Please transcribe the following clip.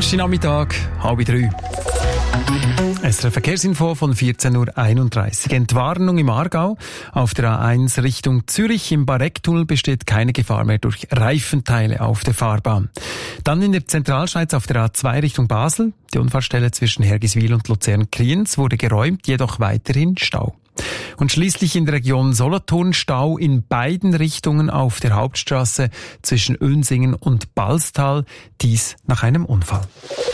Samstagnachmittag, 2:30. SRF Verkehrsinfo von 14.31 Uhr. Entwarnung im Aargau. Auf der A1 Richtung Zürich im Barecktunnel besteht keine Gefahr mehr durch Reifenteile auf der Fahrbahn. Dann in der Zentralschweiz auf der A2 Richtung Basel. Die Unfallstelle zwischen Hergiswil und Luzern-Kriens wurde geräumt, jedoch weiterhin Stau. Und schließlich in der Region Solothurn Stau in beiden Richtungen auf der Hauptstraße zwischen Önsingen und Balstal. Dies nach einem Unfall.